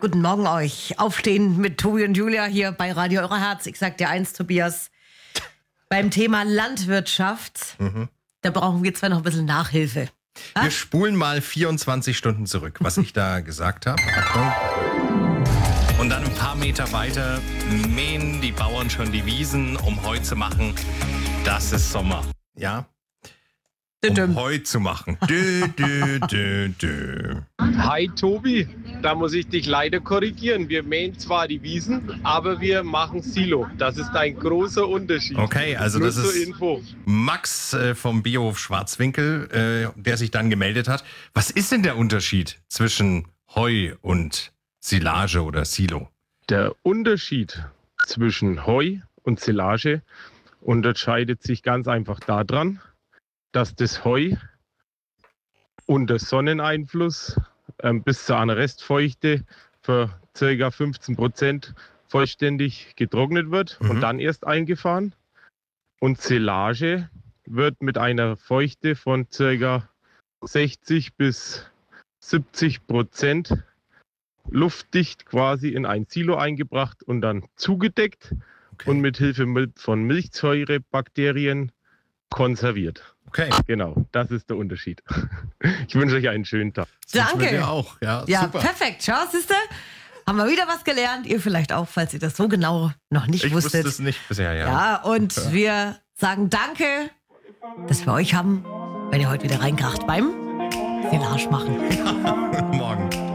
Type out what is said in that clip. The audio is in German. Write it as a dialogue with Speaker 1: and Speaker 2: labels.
Speaker 1: Guten Morgen euch. Aufstehen mit Tobi und Julia hier bei Radio Euer Herz. Ich sag dir eins, Tobias. Beim Thema Landwirtschaft, da brauchen wir zwar noch ein bisschen Nachhilfe.
Speaker 2: Wir spulen mal 24 Stunden zurück, was ich da gesagt habe. Achtung. Und dann ein paar Meter weiter mähen die Bauern schon die Wiesen, um Heu zu machen. Das ist Sommer. Ja? Um Heu zu machen.
Speaker 3: Hi Tobi, da muss ich dich leider korrigieren. Wir mähen zwar die Wiesen, aber wir machen Silo. Das ist ein großer Unterschied.
Speaker 2: Okay, also
Speaker 3: Nur
Speaker 2: das ist
Speaker 3: Info.
Speaker 2: Max vom Biohof Schwarzwinkel, der sich dann gemeldet hat. Was ist denn der Unterschied zwischen Heu und Silage oder Silo?
Speaker 3: Der Unterschied zwischen Heu und Silage unterscheidet sich ganz einfach daran, dass das Heu unter Sonneneinfluss bis zu einer Restfeuchte für ca. 15% vollständig getrocknet wird und dann erst eingefahren. Und Silage wird mit einer Feuchte von ca. 60 bis 70% luftdicht quasi in ein Silo eingebracht und dann zugedeckt und mit Hilfe von Milchsäurebakterien konserviert.
Speaker 2: Okay.
Speaker 3: Genau, das ist der Unterschied. Ich wünsche euch einen schönen Tag.
Speaker 1: Danke.
Speaker 2: Dir auch. Ja,
Speaker 1: Ja,
Speaker 2: super.
Speaker 1: perfekt. Schau, siehste, haben wir wieder was gelernt. Ihr vielleicht auch, falls ihr das so genau noch nicht
Speaker 2: Ich
Speaker 1: wusstet.
Speaker 2: wusste es nicht bisher, ja.
Speaker 1: Ja, und wir sagen danke, dass wir euch haben, wenn ihr heute wieder reinkracht beim Silage machen.
Speaker 2: Morgen.